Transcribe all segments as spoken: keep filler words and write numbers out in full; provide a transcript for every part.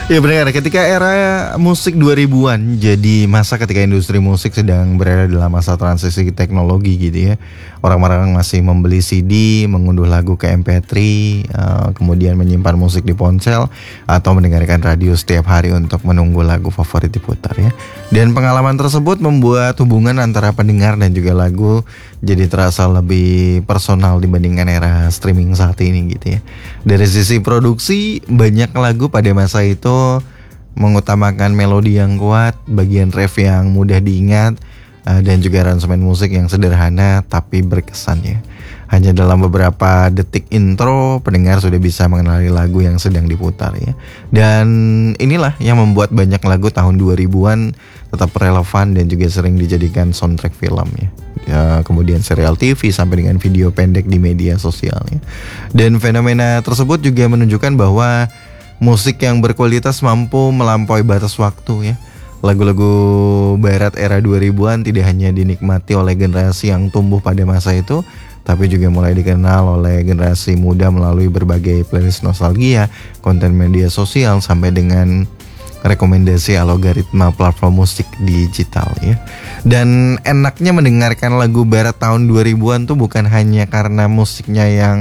Ya benar, ketika era musik dua ribuan, jadi masa ketika industri musik sedang berada dalam masa transisi teknologi gitu ya. Orang-orang masih membeli C D, mengunduh lagu ke M P tiga, uh, kemudian menyimpan musik di ponsel, atau mendengarkan radio setiap hari untuk menunggu lagu favorit diputar ya. Dan pengalaman tersebut membuat hubungan antara pendengar dan juga lagu jadi terasa lebih personal dibandingkan era streaming saat ini gitu ya. Dari sisi produksi, banyak lagu pada masa itu mengutamakan melodi yang kuat, bagian ref yang mudah diingat, uh, dan juga aransemen musik yang sederhana tapi berkesan ya. Hanya dalam beberapa detik intro, pendengar sudah bisa mengenali lagu yang sedang diputar ya. Dan inilah yang membuat banyak lagu tahun dua ribuan tetap relevan dan juga sering dijadikan soundtrack film ya. Ya, kemudian serial T V sampai dengan video pendek di media sosial ya. Dan fenomena tersebut juga menunjukkan bahwa musik yang berkualitas mampu melampaui batas waktu ya. Lagu-lagu barat era dua ribuan tidak hanya dinikmati oleh generasi yang tumbuh pada masa itu, tapi juga mulai dikenal oleh generasi muda melalui berbagai playlist nostalgia, konten media sosial, sampai dengan rekomendasi algoritma platform musik digital ya. Dan enaknya mendengarkan lagu barat tahun dua ribuan tuh bukan hanya karena musiknya yang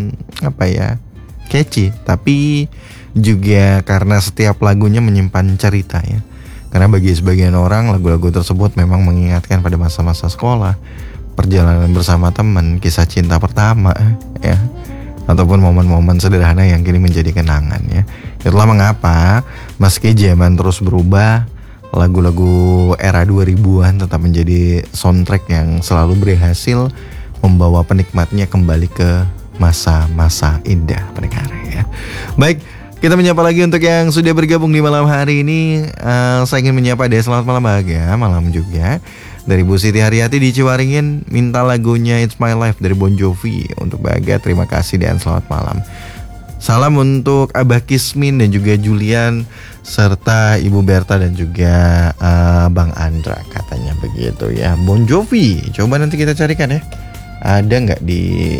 apa ya, catchy, tapi juga karena setiap lagunya menyimpan cerita ya. Karena bagi sebagian orang lagu-lagu tersebut memang mengingatkan pada masa-masa sekolah, perjalanan bersama teman, kisah cinta pertama ya, ataupun momen-momen sederhana yang kini menjadi kenangan ya. Itulah mengapa meski zaman terus berubah, lagu-lagu era dua ribuan tetap menjadi soundtrack yang selalu berhasil membawa penikmatnya kembali ke masa-masa indah pendengar ya. Baik, kita menyapa lagi untuk yang sudah bergabung di malam hari ini. uh, Saya ingin menyapa deh, selamat malam bahagia, malam juga dari Bu Siti Haryati di Ciwaringin, minta lagunya It's My Life dari Bon Jovi untuk bahagia. Terima kasih dan selamat malam. Salam untuk Abah Kismin dan juga Julian, serta Ibu Berta dan juga uh, Bang Andra, katanya begitu ya. Bon Jovi, coba nanti kita carikan ya, ada nggak di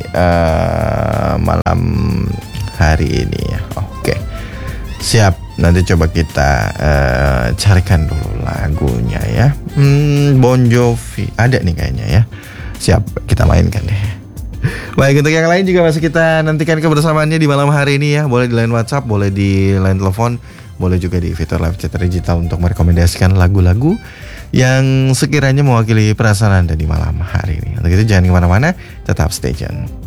uh, malam hari ini ya. Oke, siap. Nanti coba kita uh, carikan dulu lagunya ya. hmm, Bon Jovi ada nih kayaknya ya. Siap, kita mainkan deh. Baik, untuk yang lain juga masih kita nantikan kebersamaannya di malam hari ini ya. Boleh di line WhatsApp, boleh di line telepon, boleh juga di fitur live chat digital untuk merekomendasikan lagu-lagu yang sekiranya mewakili perasaan Anda di malam hari ini. Untuk itu jangan kemana-mana, tetap stay tune.